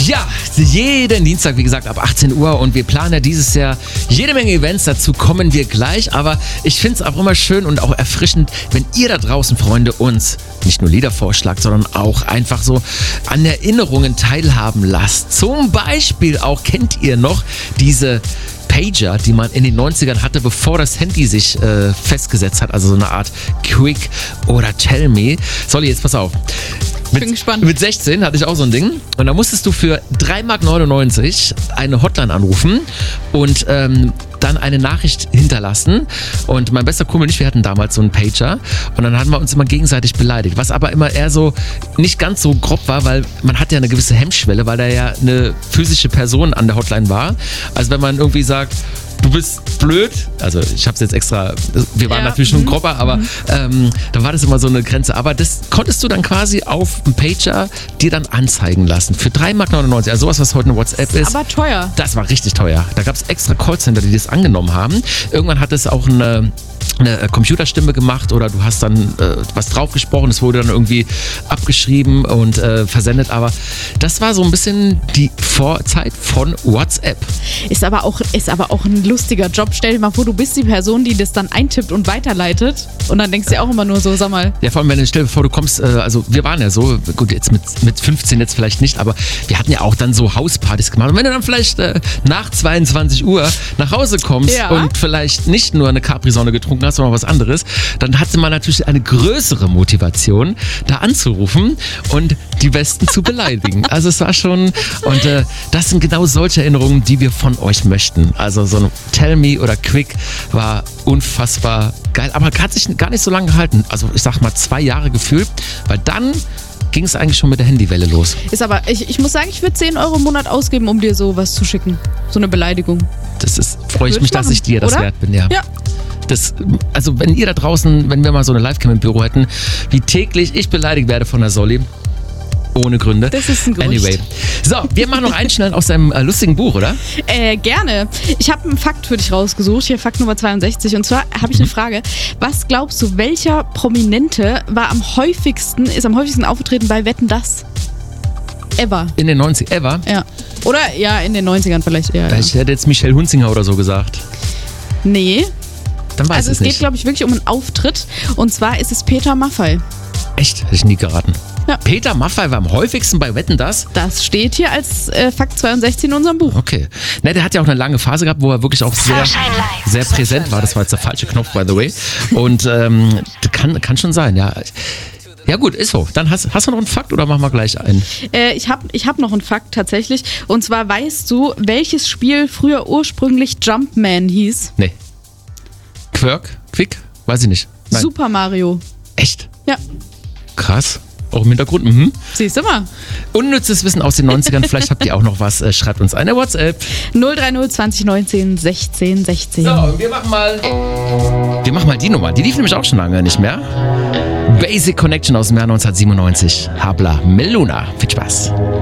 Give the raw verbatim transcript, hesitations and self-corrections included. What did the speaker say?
Ja, jeden Dienstag, wie gesagt, ab achtzehn Uhr und wir planen ja dieses Jahr jede Menge Events, dazu kommen wir gleich, aber ich finde es auch immer schön und auch erfrischend, wenn ihr da draußen, Freunde, uns nicht nur Lieder vorschlagt, sondern auch einfach so an Erinnerungen teilhaben lasst. Zum Beispiel auch, kennt ihr noch diese Pager, die man in den neunzigern hatte, bevor das Handy sich äh, festgesetzt hat, also so eine Art Quick oder Tell Me. Solli, jetzt pass auf. Mit, bin gespannt. Mit sechzehn hatte ich auch so ein Ding und da musstest du für drei Mark neunundneunzig eine Hotline anrufen und ähm, dann eine Nachricht hinterlassen und mein bester Kumpel und ich, wir hatten damals so einen Pager und dann hatten wir uns immer gegenseitig beleidigt, was aber immer eher so nicht ganz so grob war, weil man hat ja eine gewisse Hemmschwelle, weil da ja eine physische Person an der Hotline war. Also wenn man irgendwie sagt, du bist blöd, also ich hab's jetzt extra, wir waren ja. natürlich schon mhm. grober, aber mhm. ähm, da war das immer so eine Grenze. Aber das konntest du dann quasi auf dem Pager dir dann anzeigen lassen. Für drei Mark neunundneunzig, also sowas, was heute eine WhatsApp ist. Aber teuer. Das war richtig teuer. Da gab's extra Callcenter, die das angenommen haben. Irgendwann hat es auch eine eine Computerstimme gemacht oder du hast dann äh, was draufgesprochen, es wurde dann irgendwie abgeschrieben und äh, versendet, aber das war so ein bisschen die Vorzeit von WhatsApp. Ist aber auch, ist aber auch ein lustiger Job. Stell dir mal vor, du bist die Person, die das dann eintippt und weiterleitet und dann denkst du ja auch immer nur so, sag mal. Ja, vor allem, wenn du, stell dir vor, du kommst, äh, also wir waren ja so, gut, jetzt mit, mit fünfzehn jetzt vielleicht nicht, aber wir hatten ja auch dann so Hauspartys gemacht und wenn du dann vielleicht äh, nach zweiundzwanzig Uhr nach Hause kommst ja. und vielleicht nicht nur eine Capri-Sonne getrunken hast, sondern was anderes, dann hatte man natürlich eine größere Motivation, da anzurufen und die Besten zu beleidigen. Also es war schon, und äh, das sind genau solche Erinnerungen, die wir von euch möchten. Also so ein Tell Me oder Quick war unfassbar geil, aber hat sich gar nicht so lange gehalten. Also ich sag mal zwei Jahre gefühlt, weil dann ging es eigentlich schon mit der Handywelle los. Ist aber, ich, ich muss sagen, ich würde zehn Euro im Monat ausgeben, um dir sowas zu schicken. So eine Beleidigung. Das ist, freue ich mich, machen, dass ich dir das oder? wert bin, ja. Ja. Das, also wenn ihr da draußen, wenn wir mal so eine Livecam im Büro hätten, wie täglich ich beleidigt werde von der Solli, ohne Gründe. Das ist ein Gerücht. Anyway. So, wir machen noch einen schnell aus deinem äh, lustigen Buch, oder? Äh, gerne. Ich habe einen Fakt für dich rausgesucht, hier Fakt Nummer zweiundsechzig. Und zwar habe ich eine Frage. Was glaubst du, welcher Prominente war am häufigsten, ist am häufigsten aufgetreten bei Wetten, dass? Ever. In den neunzigern, ever? Ja. Oder ja, in den neunzigern vielleicht eher. Ja. Ich hätte jetzt Michelle Hunzinger oder so gesagt. Nee. Dann weiß also es es geht, nicht. glaube ich, wirklich um einen Auftritt. Und zwar ist es Peter Maffay. Echt? Hätte ich nie geraten. Ja. Peter Maffay war am häufigsten bei Wetten, dass? Das steht hier als äh, Fakt zweiundsechzig in unserem Buch. Okay. Ne, der hat ja auch eine lange Phase gehabt, wo er wirklich auch sehr, sehr präsent war. Das war jetzt der falsche Knopf, by the way. Und ähm, kann, kann schon sein, ja. Ja gut, ist so. Dann hast, hast du noch einen Fakt oder machen wir gleich einen? Äh, ich habe ich hab noch einen Fakt tatsächlich. Und zwar weißt du, welches Spiel früher ursprünglich Jumpman hieß? Nee. Quirk? Quick? Weiß ich nicht. Nein. Super Mario. Echt? Ja. Krass. Auch im Hintergrund. Mhm. Siehst du mal. Unnützes Wissen aus den neunzigern. Vielleicht habt ihr auch noch was. Äh, schreibt uns eine WhatsApp. null drei null zwanzig neunzehn sechzehn sechzehn. So, wir machen mal. Wir machen mal die Nummer. Die lief nämlich auch schon lange nicht mehr. Basic Connection aus dem Jahr neunzehnhundertsiebenundneunzig. Habla Meluna. Viel Spaß.